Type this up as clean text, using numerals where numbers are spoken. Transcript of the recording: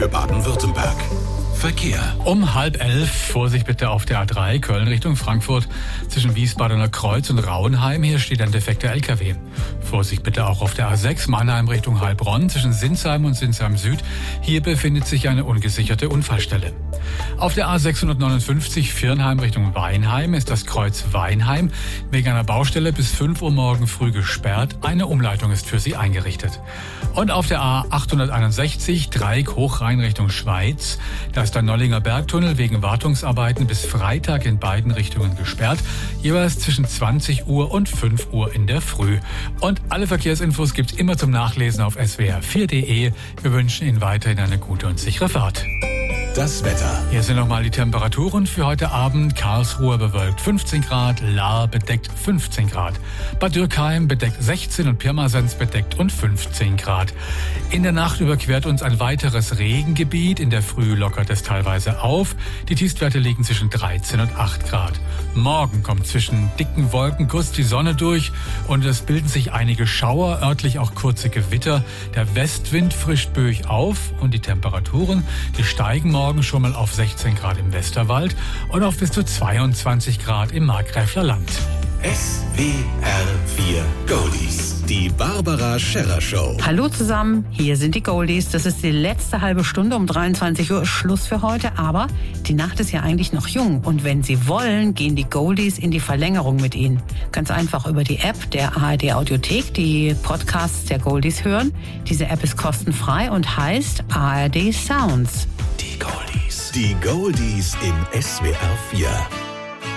für Baden-Württemberg. Verkehr. Um 10:30, Vorsicht bitte auf der A3 Köln Richtung Frankfurt zwischen Wiesbadener Kreuz und Rauenheim. Hier steht ein defekter LKW. Vorsicht bitte auch auf der A6 Mannheim Richtung Heilbronn zwischen Sinsheim und Sinsheim Süd. Hier befindet sich eine ungesicherte Unfallstelle. Auf der A659 Viernheim Richtung Weinheim ist das Kreuz Weinheim wegen einer Baustelle bis 5 Uhr morgen früh gesperrt. Eine Umleitung ist für Sie eingerichtet. Und auf der A861 Dreieck Hochrhein Richtung Schweiz, da ist der Nollinger Bergtunnel wegen Wartungsarbeiten bis Freitag in beiden Richtungen gesperrt, jeweils zwischen 20 Uhr und 5 Uhr in der Früh. Und alle Verkehrsinfos gibt's immer zum Nachlesen auf swr4.de. Wir wünschen Ihnen weiterhin eine gute und sichere Fahrt. Das Wetter. Hier sind nochmal die Temperaturen für heute Abend. Karlsruhe bewölkt 15 Grad, Lahr bedeckt 15 Grad. Bad Dürkheim bedeckt 16 und Pirmasens bedeckt und 15 Grad. In der Nacht überquert uns ein weiteres Regengebiet. In der Früh lockert es teilweise auf. Die Tiefstwerte liegen zwischen 13 und 8 Grad. Morgen kommt zwischen dicken Wolkenguss die Sonne durch und es bilden sich einige Schauer, örtlich auch kurze Gewitter. Der Westwind frischt böig auf und die Temperaturen, die steigen morgen schon mal auf 16 Grad im Westerwald und auf bis zu 22 Grad im Markgräfler Land. SWR 4 Goldies. Die Barbara Scherrer Show. Hallo zusammen, hier sind die Goldies. Das ist die letzte halbe Stunde, um 23 Uhr ist Schluss für heute. Aber die Nacht ist ja eigentlich noch jung. Und wenn Sie wollen, gehen die Goldies in die Verlängerung mit Ihnen. Ganz einfach über die App der ARD Audiothek, die Podcasts der Goldies hören. Diese App ist kostenfrei und heißt ARD Sounds. Die Goldies. Die Goldies in SWR 4.